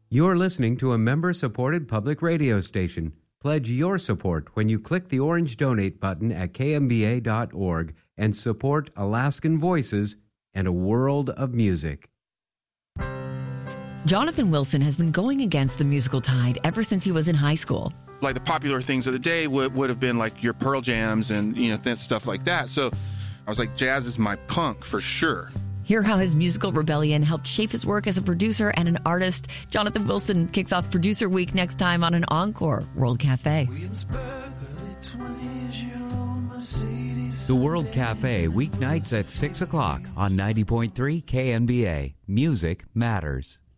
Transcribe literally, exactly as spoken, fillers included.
You're listening to a member-supported public radio station. Pledge your support when you click the orange donate button at K M B A dot org and support Alaskan Voices and a world of music. Jonathan Wilson has been going against the musical tide ever since he was in high school. Like the popular things of the day would, would have been like your Pearl Jams and, you know, th- stuff like that. So I was like, jazz is my punk for sure. Hear how his musical rebellion helped shape his work as a producer and an artist. Jonathan Wilson kicks off Producer Week next time on an Encore World Cafe. The World Cafe, weeknights at six o'clock on ninety point three K N B A. Music matters.